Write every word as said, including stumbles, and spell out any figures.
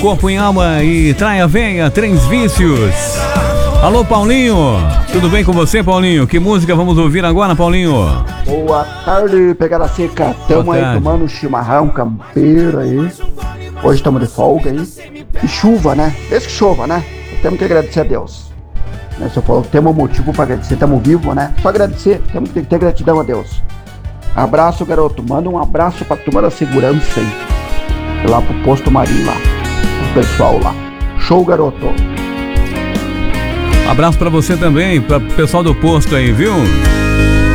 corpo, em alma e traia venha, três vícios. Alô, Paulinho, tudo bem com você, Paulinho? Que música vamos ouvir agora, Paulinho? Boa tarde, pegada seca. Tamo aí tomando um chimarrão campeiro aí. Hoje estamos de folga aí. E chuva, né? Desde que chova, né? Temos que agradecer a Deus. Né? Se eu falar, temos um motivo para agradecer, estamos vivos, né? Só agradecer, temos que ter gratidão a Deus. Abraço, garoto. Manda um abraço pra turma da segurança aí. Lá pro posto Marinho lá. O pessoal lá. Show, garoto. Abraço pra você também, pra pessoal do posto aí, viu?